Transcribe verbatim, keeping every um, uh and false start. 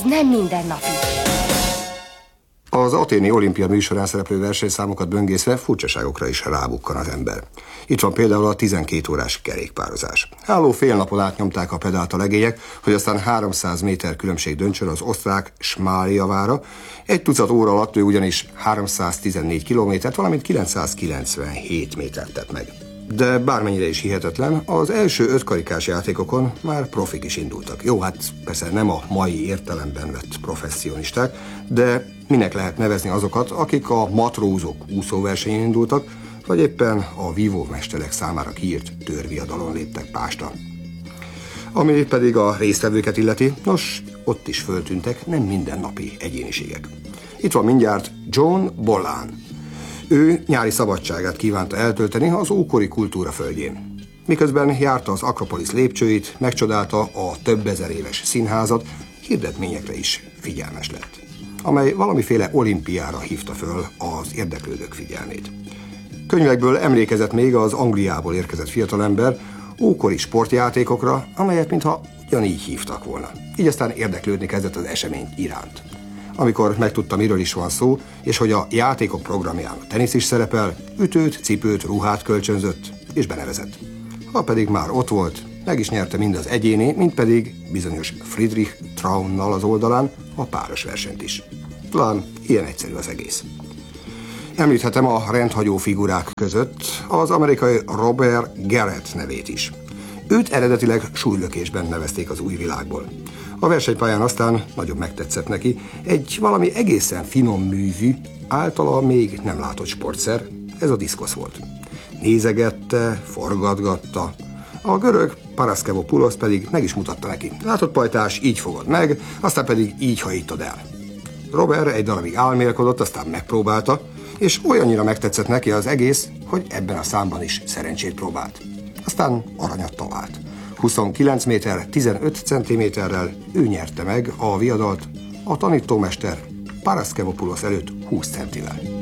nem mindennapi. Az athéni olimpia műsorán szereplő versenyszámokat böngészve furcsaságokra is rábukkan az ember. Itt van például a tizenkét órás kerékpározás. Álló fél napon át nyomták a pedált a legények, hogy aztán háromszáz méter különbség döntsön az osztrák Schmál javára. Egy tucat óra alatt ő ugyanis háromszáztizennégy kilométert, valamint kilencszázkilencvenhét métert tett meg. De bármennyire is hihetetlen, az első ötkarikás játékokon már profik is indultak. Jó, hát persze nem a mai értelemben vett professzionisták, de minek lehet nevezni azokat, akik a matrózok úszóversenyén indultak, vagy éppen a vívómesterek számára kiírt törviadalon léptek Pástra. Ami pedig a résztvevőket illeti, nos, ott is föltűntek nem mindennapi egyéniségek. Itt van mindjárt John Bolan. Ő nyári szabadságát kívánta eltölteni az ókori kultúra földjén. Miközben járta az Akropolisz lépcsőit, megcsodálta a több ezer éves színházat, hirdetményekre is figyelmes lett, amely valamiféle olimpiára hívta föl az érdeklődők figyelmét. Könyvekből emlékezett még az Angliából érkezett fiatalember ókori sportjátékokra, amelyet mintha ugyanígy hívtak volna. Így aztán érdeklődni kezdett az esemény iránt. Amikor megtudta, miről is van szó, és hogy a játékok programján a tenisz is szerepel, ütőt, cipőt, ruhát kölcsönzött, és benevezett. Ha pedig már ott volt, meg is nyerte mind az egyéni, mind pedig bizonyos Friedrich Traunnal az oldalán a páros versenyt is. Talán ilyen egyszerű az egész. Említhetem a rendhagyó figurák között az amerikai Robert Garrett nevét is. Őt eredetileg súlylökésben nevezték az új világból. A versenypályán aztán nagyobb megtetszett neki egy valami egészen finom művű, általa még nem látott sportszer, ez a diszkosz volt. Nézegette, forgatgatta. A görög Paraszkevopoulos pedig meg is mutatta neki. Látod, pajtás, így fogod meg, aztán pedig így hajítod el. Robert egy darabig álmélkodott, aztán megpróbálta, és olyannyira megtetszett neki az egész, hogy ebben a számban is szerencsét próbált. Aztán aranyat talált. huszonkilenc méter tizenöt centiméterrel ő nyerte meg a viadalt, a tanítómester Paraszkevopoulos előtt húsz centivel.